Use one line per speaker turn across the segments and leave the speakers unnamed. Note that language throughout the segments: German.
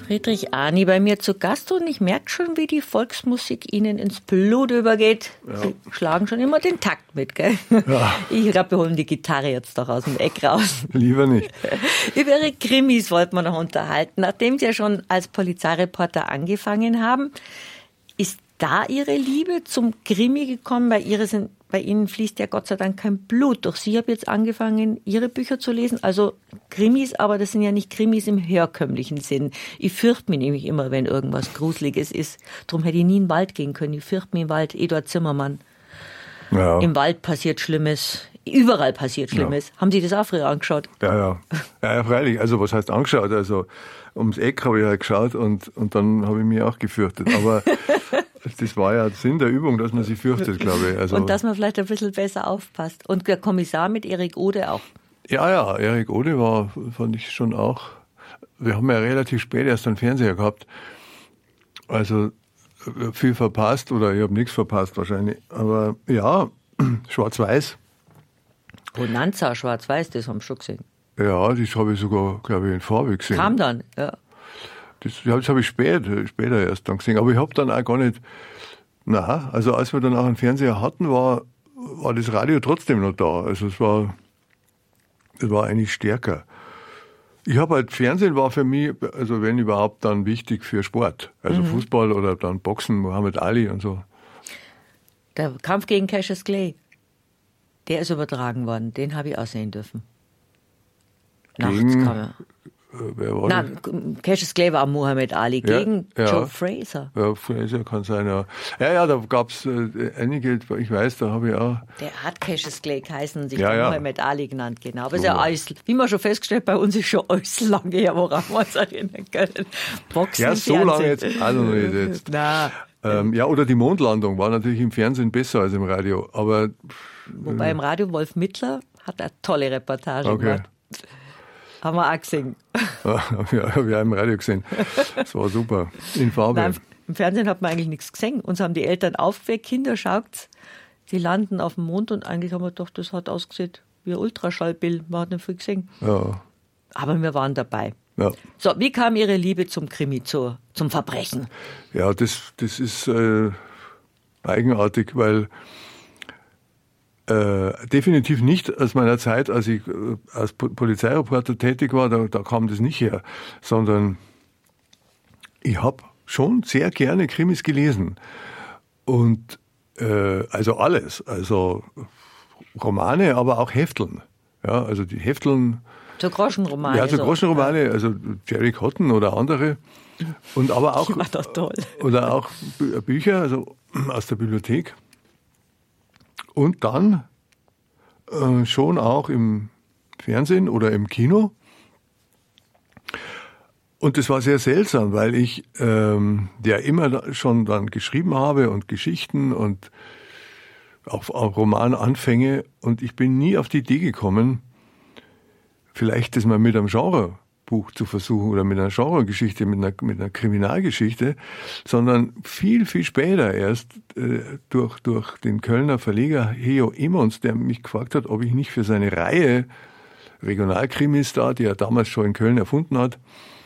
Friedrich Arni bei mir zu Gast und ich merke schon, wie die Volksmusik Ihnen ins Blut übergeht. Ja. Sie schlagen schon immer den Takt mit, gell? Ja. Ich glaube, wir holen die Gitarre jetzt doch aus dem Eck raus.
Lieber nicht.
Über Ihre Krimis wollten wir noch unterhalten. Nachdem Sie ja schon als Polizeireporter angefangen haben, ist da Ihre Liebe zum Krimi gekommen? Bei Ihnen fließt ja Gott sei Dank kein Blut. Doch Sie haben jetzt angefangen, Ihre Bücher zu lesen. Also Krimis, aber das sind ja nicht Krimis im herkömmlichen Sinn. Ich fürchte mich nämlich immer, wenn irgendwas Gruseliges ist. Darum hätte ich nie in den Wald gehen können. Ich fürchte mich im Wald. Eduard Zimmermann. Ja. Im Wald passiert Schlimmes. Überall passiert Schlimmes. Ja. Haben Sie das auch früher angeschaut?
Ja, freilich. Also was heißt angeschaut? Also ums Eck habe ich halt geschaut und dann habe ich mich auch gefürchtet. Aber das war ja Sinn der Übung, dass man sich fürchtet, glaube ich. Also,
und dass man vielleicht ein bisschen besser aufpasst. Und der Kommissar mit Erik Ode auch.
Ja, Erik Ode fand ich schon auch. Wir haben ja relativ spät erst einen Fernseher gehabt. Also viel verpasst oder ich habe nichts verpasst wahrscheinlich. Aber ja, schwarz-weiß.
Bonanza, schwarz-weiß, das haben Sie schon gesehen.
Ja, das habe ich sogar, glaube ich, in Farbe gesehen.
Kam dann, ja.
Das habe ich später erst dann gesehen. Aber ich habe dann auch gar nicht, also als wir dann auch einen Fernseher hatten, war das Radio trotzdem noch da. Also es war eigentlich stärker. Ich habe halt, Fernsehen war für mich, also wenn überhaupt, dann wichtig für Sport. Also Fußball oder dann Boxen, Muhammad Ali und so.
Der Kampf gegen Cassius Clay, der ist übertragen worden. Den habe ich auch sehen dürfen. Nachts kam er.
Wer war das?
Cassius Clay war Muhammad Ali gegen Joe Frazier.
Ja, Frazier kann sein, ja. Ja, da gab es einige, ich weiß, da habe ich auch...
Der hat Cassius Clay geheißen und sich Muhammad Ali genannt, genau. Aber ist ja alles, wie man schon festgestellt, bei uns ist schon alles lange her, woran wir uns erinnern können. Boxen,
ja, so lange jetzt, also nicht jetzt. Oder die Mondlandung war natürlich im Fernsehen besser als im Radio, aber...
Wobei im Radio Wolf Mittler hat eine tolle Reportage gemacht. Haben wir auch gesehen.
Ja, wir haben im Radio gesehen. Das war super. In Farbe.
Nein, im Fernsehen hat man eigentlich nichts gesehen. Uns haben die Eltern aufgeweckt, Kinder, schaut's, die landen auf dem Mond und eigentlich haben wir gedacht, das hat ausgesehen wie ein Ultraschallbild. Man hat nicht viel gesehen.
Ja.
Aber wir waren dabei.
Ja.
So, wie kam Ihre Liebe zum Krimi, zum Verbrechen?
Ja, das ist eigenartig, weil definitiv nicht aus meiner Zeit, als ich als Polizeireporter tätig war, da kam das nicht her, sondern ich habe schon sehr gerne Krimis gelesen und also alles, also Romane, aber auch Hefteln, ja, also die Hefteln.
So Groschenromane.
Ja, so Groschenromane, also Jerry Cotton oder andere und aber auch
die war doch toll.
Oder auch Bücher, also aus der Bibliothek. Und dann schon auch im Fernsehen oder im Kino. Und das war sehr seltsam, weil ich ja immer schon dann geschrieben habe und Geschichten und auch Romananfänge. Und ich bin nie auf die Idee gekommen, vielleicht das mal mit einem Genrebuch zu versuchen oder mit einer Genregeschichte, mit einer Kriminalgeschichte, sondern viel, viel später erst durch den Kölner Verleger Heo Emons, der mich gefragt hat, ob ich nicht für seine Reihe Regionalkrimis da, die er damals schon in Köln erfunden hat,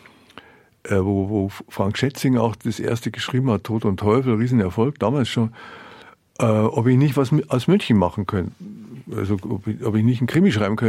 wo Frank Schätzing auch das erste geschrieben hat, Tod und Teufel, Riesenerfolg, damals schon, ob ich nicht was aus München machen könnte. Also ob ich nicht einen Krimi schreiben könnte.